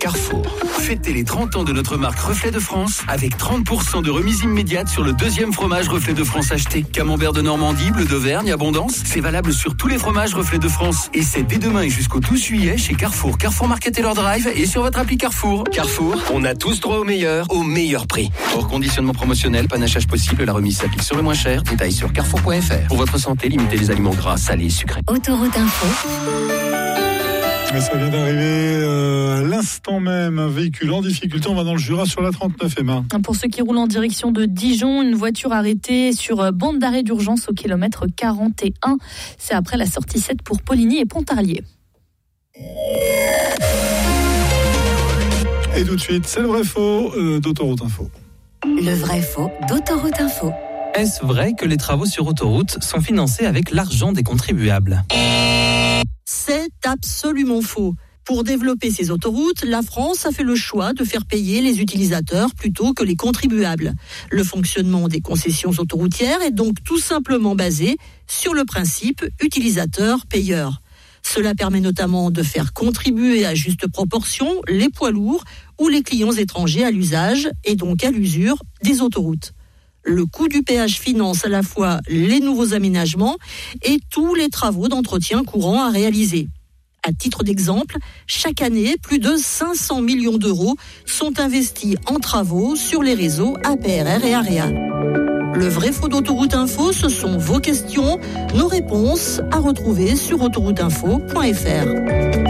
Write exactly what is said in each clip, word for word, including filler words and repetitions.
Carrefour. Fêtez les trente ans de notre marque Reflet de France avec trente pour cent de remise immédiate sur le deuxième fromage Reflet de France acheté. Camembert de Normandie, Bleu d'Auvergne, Abondance. C'est valable sur tous les fromages Reflet de France. Et c'est dès demain et jusqu'au douze juillet chez Carrefour, Carrefour Market et leur Drive et sur votre appli Carrefour. Carrefour, on a tous droit au meilleur, au meilleur prix. Hors conditionnement promotionnel, panachage possible, la remise s'applique sur le moins cher. Détails sur carrefour point f r. Pour votre santé, limitez les aliments gras, salés et sucrés. Autoroute Info. Mais ça vient d'arriver euh, à l'instant même, un véhicule en difficulté. On va dans le Jura sur la trente-neuf, Emma. Pour ceux qui roulent en direction de Dijon, une voiture arrêtée sur bande d'arrêt d'urgence au kilomètre quarante et un. C'est après la sortie sept pour Poligny et Pontarlier. Et tout de suite, c'est le vrai faux euh, d'Autoroute Info. Le vrai faux d'Autoroute Info. Est-ce vrai que les travaux sur autoroute sont financés avec l'argent des contribuables ? C'est absolument faux. Pour développer ces autoroutes, la France a fait le choix de faire payer les utilisateurs plutôt que les contribuables. Le fonctionnement des concessions autoroutières est donc tout simplement basé sur le principe utilisateur-payeur. Cela permet notamment de faire contribuer à juste proportion les poids lourds ou les clients étrangers à l'usage et donc à l'usure des autoroutes. Le coût du péage finance à la fois les nouveaux aménagements et tous les travaux d'entretien courants à réaliser. À titre d'exemple, chaque année, plus de cinq cents millions d'euros sont investis en travaux sur les réseaux A P R R et AREA. Le vrai faux d'Autoroute Info, ce sont vos questions, nos réponses à retrouver sur autoroute info point f r.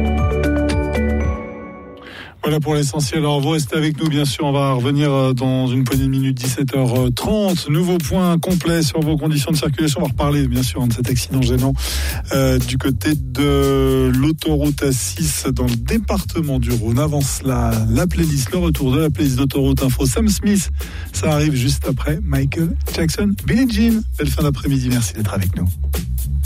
Voilà pour l'essentiel. Alors vous restez avec nous, bien sûr. On va revenir dans une poignée de minutes, dix-sept heures trente. Nouveau point complet sur vos conditions de circulation. On va reparler, bien sûr, de cet accident gênant euh, du côté de l'autoroute A six dans le département du Rhône. Avant cela, la playlist, le retour de la playlist d'Autoroute Info. Sam Smith, ça arrive juste après Michael Jackson, Billie Jean. Belle fin d'après-midi. Merci d'être avec nous.